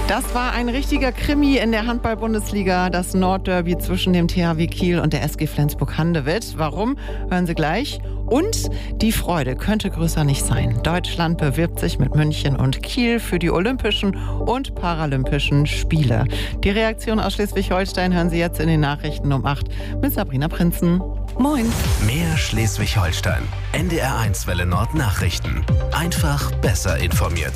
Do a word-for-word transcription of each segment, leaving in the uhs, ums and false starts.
Das war ein richtiger Krimi in der Handball-Bundesliga, das Nordderby zwischen dem T H W Kiel und der S G Flensburg-Handewitt. Warum? Hören Sie gleich. Und die Freude könnte größer nicht sein. Deutschland bewirbt sich mit München und Kiel für die Olympischen und Paralympischen Spiele. Die Reaktion aus Schleswig-Holstein hören Sie jetzt in den Nachrichten um acht mit Sabrina Prinzen. Moin. Mehr Schleswig-Holstein. N D R eins Welle Nord Nachrichten. Einfach besser informiert.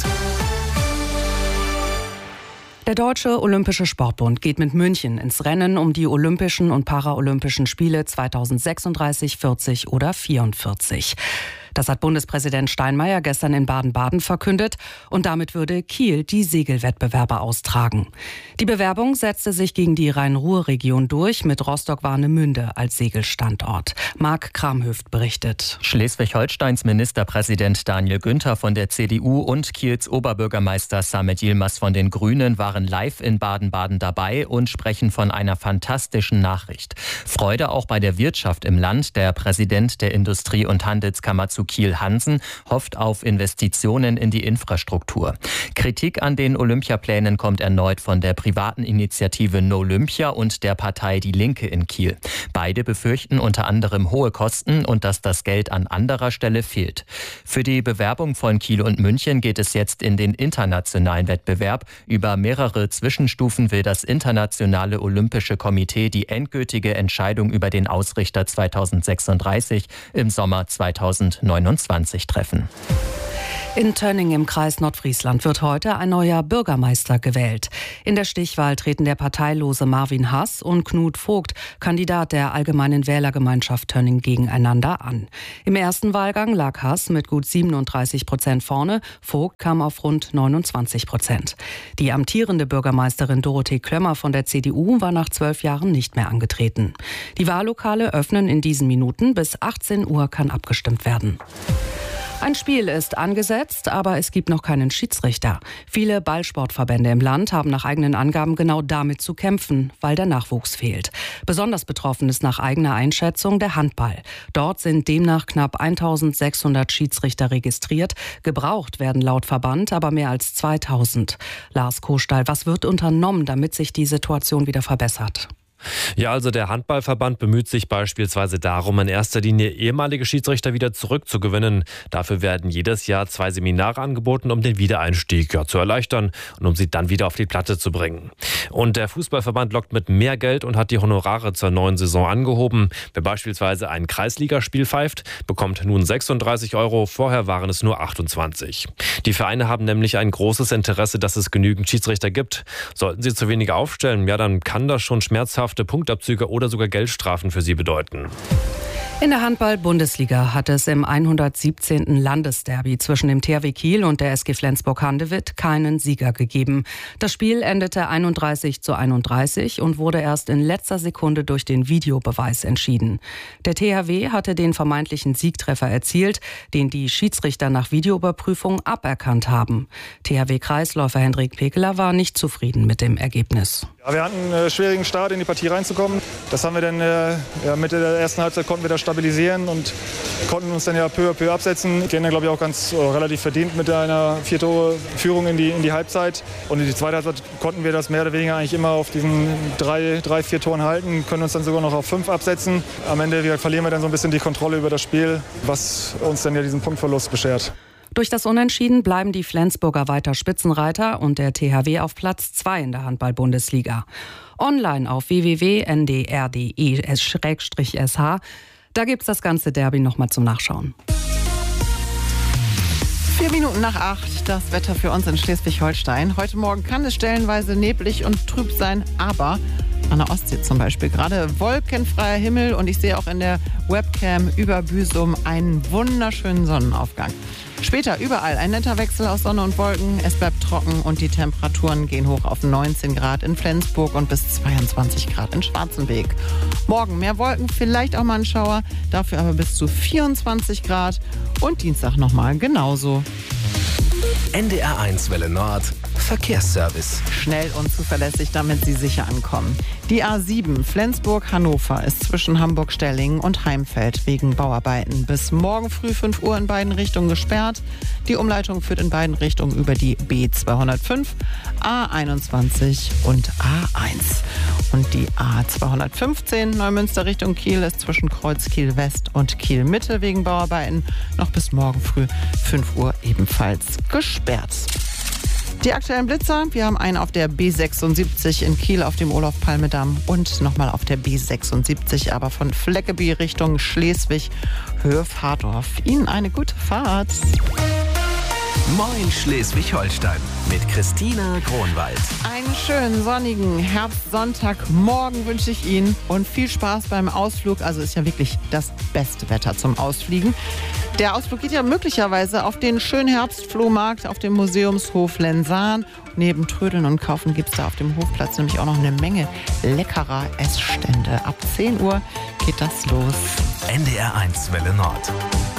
Der Deutsche Olympische Sportbund geht mit München ins Rennen um die Olympischen und Paralympischen Spiele zweitausendsechsunddreißig, vierzig oder vierundvierzig. Das hat Bundespräsident Steinmeier gestern in Baden-Baden verkündet und damit würde Kiel die Segelwettbewerbe austragen. Die Bewerbung setzte sich gegen die Rhein-Ruhr-Region durch mit Rostock-Warnemünde als Segelstandort. Marc Kramhöft berichtet. Schleswig-Holsteins Ministerpräsident Daniel Günther von der C D U und Kiels Oberbürgermeister Samet Yilmaz von den Grünen waren live in Baden-Baden dabei und sprechen von einer fantastischen Nachricht. Freude auch bei der Wirtschaft im Land. Der Präsident der Industrie- und Handelskammer zu Kiel Hansen hofft auf Investitionen in die Infrastruktur. Kritik an den Olympiaplänen kommt erneut von der privaten Initiative Nolympia und der Partei Die Linke in Kiel. Beide befürchten unter anderem hohe Kosten und dass das Geld an anderer Stelle fehlt. Für die Bewerbung von Kiel und München geht es jetzt in den internationalen Wettbewerb. Über mehrere Zwischenstufen will das Internationale Olympische Komitee die endgültige Entscheidung über den Ausrichter zweitausendsechsunddreißig im Sommer zweitausendneunundzwanzig treffen. In Tönning im Kreis Nordfriesland wird heute ein neuer Bürgermeister gewählt. In der Stichwahl treten der parteilose Marvin Hass und Knut Vogt, Kandidat der Allgemeinen Wählergemeinschaft Tönning, gegeneinander an. Im ersten Wahlgang lag Hass mit gut siebenunddreißig Prozent vorne, Vogt kam auf rund neunundzwanzig Prozent. Die amtierende Bürgermeisterin Dorothee Klömmer von der C D U war nach zwölf Jahren nicht mehr angetreten. Die Wahllokale öffnen in diesen Minuten. Bis achtzehn Uhr kann abgestimmt werden. Ein Spiel ist angesetzt, aber es gibt noch keinen Schiedsrichter. Viele Ballsportverbände im Land haben nach eigenen Angaben genau damit zu kämpfen, weil der Nachwuchs fehlt. Besonders betroffen ist nach eigener Einschätzung der Handball. Dort sind demnach knapp eintausendsechshundert Schiedsrichter registriert. Gebraucht werden laut Verband aber mehr als zweitausend. Lars Kohlstein, was wird unternommen, damit sich die Situation wieder verbessert? Ja, also der Handballverband bemüht sich beispielsweise darum, in erster Linie ehemalige Schiedsrichter wieder zurückzugewinnen. Dafür werden jedes Jahr zwei Seminare angeboten, um den Wiedereinstieg ja, zu erleichtern und um sie dann wieder auf die Platte zu bringen. Und der Fußballverband lockt mit mehr Geld und hat die Honorare zur neuen Saison angehoben. Wer beispielsweise ein Kreisligaspiel pfeift, bekommt nun sechsunddreißig Euro, vorher waren es nur achtundzwanzig. Die Vereine haben nämlich ein großes Interesse, dass es genügend Schiedsrichter gibt. Sollten sie zu wenige aufstellen, ja, dann kann das schon schmerzhaft Punktabzüge oder sogar Geldstrafen für sie bedeuten. In der Handball-Bundesliga hat es im hundertsiebzehnten Landesderby zwischen dem T H W Kiel und der S G Flensburg-Handewitt keinen Sieger gegeben. Das Spiel endete einunddreißig zu einunddreißig und wurde erst in letzter Sekunde durch den Videobeweis entschieden. Der T H W hatte den vermeintlichen Siegtreffer erzielt, den die Schiedsrichter nach Videoüberprüfung aberkannt haben. T H W-Kreisläufer Hendrik Pekeler war nicht zufrieden mit dem Ergebnis. Ja, wir hatten einen äh, schwierigen Start in die Partie reinzukommen. Das haben wir dann äh, ja, Mitte der ersten Halbzeit konnten wir das stabilisieren und konnten uns dann ja peu à peu absetzen. Gehen dann, glaube ich, auch ganz äh, relativ verdient mit einer vier Tore Führung in die, in die Halbzeit. Und in die zweite Halbzeit konnten wir das mehr oder weniger eigentlich immer auf diesen drei, drei, vier Toren halten, können uns dann sogar noch auf fünf absetzen. Am Ende wir, verlieren wir dann so ein bisschen die Kontrolle über das Spiel, was uns dann ja diesen Punktverlust beschert. Durch das Unentschieden bleiben die Flensburger weiter Spitzenreiter und der T H W auf Platz zwei in der Handball-Bundesliga. Online auf w w w punkt n d r punkt d e slash s h. Da gibt's das ganze Derby nochmal zum Nachschauen. Vier Minuten nach acht, das Wetter für uns in Schleswig-Holstein. Heute Morgen kann es stellenweise neblig und trüb sein, aber an der Ostsee zum Beispiel gerade wolkenfreier Himmel und ich sehe auch in der Webcam über Büsum einen wunderschönen Sonnenaufgang. Später überall ein netter Wechsel aus Sonne und Wolken. Es bleibt trocken und die Temperaturen gehen hoch auf neunzehn Grad in Flensburg und bis zweiundzwanzig Grad in Schwarzenbeek. Morgen mehr Wolken, vielleicht auch mal ein Schauer, dafür aber bis zu vierundzwanzig Grad und Dienstag nochmal genauso. N D R eins Welle Nord. Verkehrsservice. Schnell und zuverlässig, damit Sie sicher ankommen. Die A sieben Flensburg-Hannover ist zwischen Hamburg-Stellingen und Heimfeld wegen Bauarbeiten bis morgen früh fünf Uhr in beiden Richtungen gesperrt. Die Umleitung führt in beiden Richtungen über die B zweihundertfünf, A einundzwanzig und A eins. Und die A zweihundertfünfzehn Neumünster Richtung Kiel ist zwischen Kreuz Kiel West und Kiel Mitte wegen Bauarbeiten noch bis morgen früh fünf Uhr ebenfalls gesperrt. Die aktuellen Blitzer, wir haben einen auf der B sechsundsiebzig in Kiel auf dem Olof-Palme-Damm und nochmal auf der B sechsundsiebzig, aber von Fleckeby Richtung Schleswig, Höhe Fahrdorf. Ihnen eine gute Fahrt. Moin Schleswig-Holstein mit Christina Kronwald. Einen schönen sonnigen Herbstsonntagmorgen wünsche ich Ihnen und viel Spaß beim Ausflug. Also ist ja wirklich das beste Wetter zum Ausfliegen. Der Ausflug geht ja möglicherweise auf den schönen Herbstflohmarkt auf dem Museumshof Lensahn. Neben Trödeln und Kaufen gibt es da auf dem Hofplatz nämlich auch noch eine Menge leckerer Essstände. Ab zehn Uhr geht das los. N D R eins Welle Nord.